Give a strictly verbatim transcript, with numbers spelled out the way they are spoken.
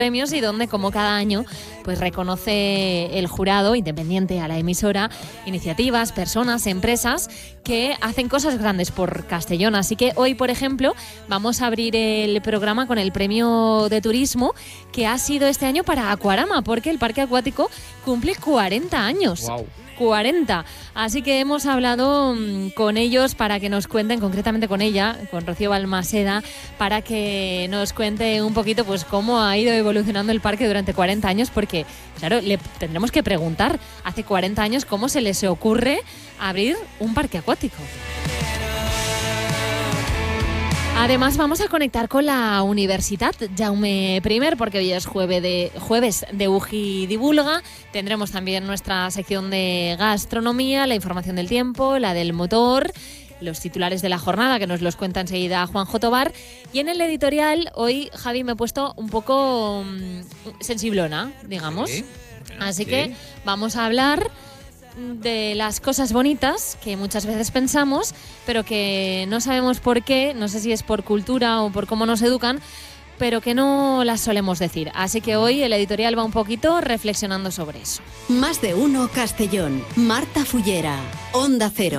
premios y donde, como cada año, pues reconoce el jurado independiente a la emisora iniciativas, personas, empresas que hacen cosas grandes por Castellón. Así que hoy, por ejemplo, vamos a abrir el programa con el premio de turismo que ha sido este año para Aquarama, porque el parque acuático cumple cuarenta años. Wow. cuarenta. Así que hemos hablado mmm, con ellos para que nos cuenten, concretamente con ella, con Rocío Balmaseda, para que nos cuente un poquito pues cómo ha ido evolucionando el parque durante cuarenta años, porque, claro, le tendremos que preguntar, hace cuarenta años, ¿cómo se les ocurre abrir un parque acuático? Además, vamos a conectar con la Universitat Jaume I, porque hoy es jueves de, jueves de UGI Divulga. Tendremos también nuestra sección de gastronomía, la información del tiempo, la del motor, los titulares de la jornada, que nos los cuenta enseguida Juanjo Tobar. Y en el editorial, hoy, Javi, me he puesto un poco mmm, sensiblona, digamos. Sí, Así sí. que vamos a hablar de las cosas bonitas que muchas veces pensamos, pero que no sabemos por qué, no sé si es por cultura o por cómo nos educan, pero que no las solemos decir. Así que hoy el editorial va un poquito reflexionando sobre eso. Más de uno Castellón. Marta Fullera, Onda Cero.